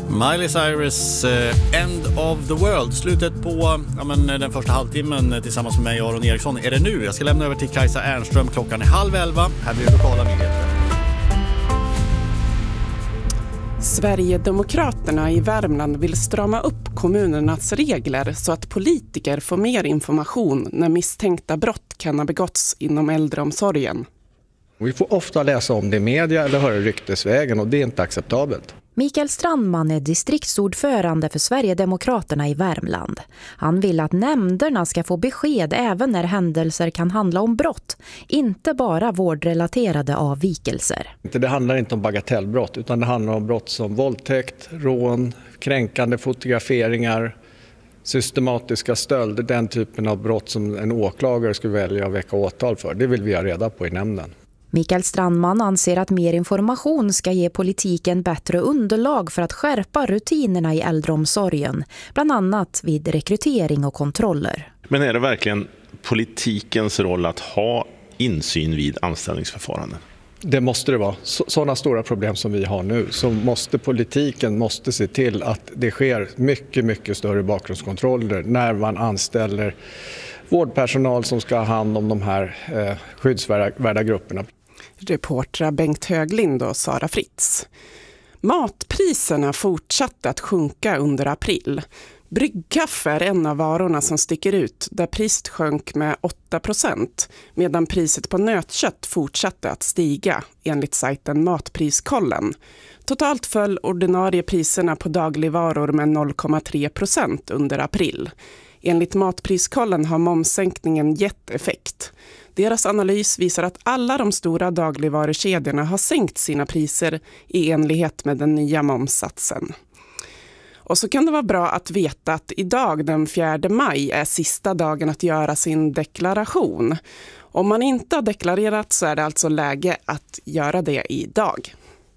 Miley Cyrus End of the World. Slutet på den första halvtimmen tillsammans med mig och Aron Eriksson är det nu. Jag ska lämna över till Kajsa Ernström. Klockan är 10:30. Här blir det lokala nyheter. Sverigedemokraterna i Värmland vill strama upp kommunernas regler så att politiker får mer information när misstänkta brott kan ha begåtts inom äldreomsorgen. Vi får ofta läsa om det i media eller höra ryktesvägen och det är inte acceptabelt. Mikael Strandman är distriktsordförande för Sverigedemokraterna i Värmland. Han vill att nämnderna ska få besked även när händelser kan handla om brott, inte bara vårdrelaterade avvikelser. Det handlar inte om bagatellbrott utan det handlar om brott som våldtäkt, rån, kränkande fotograferingar, systematiska stölder, den typen av brott som en åklagare skulle välja att väcka åtal för. Det vill vi ha reda på i nämnden. Mikael Strandman anser att mer information ska ge politiken bättre underlag för att skärpa rutinerna i äldreomsorgen, bland annat vid rekrytering och kontroller. Men är det verkligen politikens roll att ha insyn vid anställningsförfaranden? Det måste det vara. Sådana stora problem som vi har nu så måste politiken se till att det sker mycket, mycket större bakgrundskontroller när man anställer vårdpersonal som ska ha hand om de här skyddsvärda grupperna. Reportrar Bengt Höglind och Sara Fritz. Matpriserna fortsatte att sjunka under april. Bryggkaffe är en av varorna som sticker ut där priset sjönk med 8%, medan priset på nötkött fortsatte att stiga enligt sajten Matpriskollen. Totalt föll ordinarie priserna på dagligvaror med 0,3% under april. Enligt Matpriskollen har momssänkningen gett effekt. Deras analys visar att alla de stora dagligvarukedjorna har sänkt sina priser i enlighet med den nya momssatsen. Och så kan det vara bra att veta att idag den 4 maj är sista dagen att göra sin deklaration. Om man inte har deklarerat så är det alltså läge att göra det idag.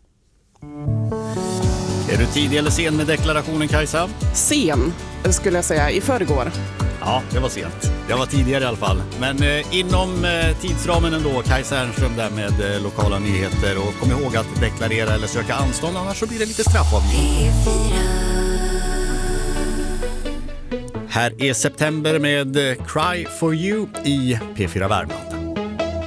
Är du tidig eller sen med deklarationen, Kajsa? Sen, skulle jag säga, i förrgår. Ja, det var sent. Jag var tidigare i alla fall. Men inom tidsramen ändå, Kajsa Ernström där med lokala nyheter. Och kom ihåg att deklarera eller söka anstånd, annars så blir det lite straffavgift. Här är September med Cry for You i P4 Värmland.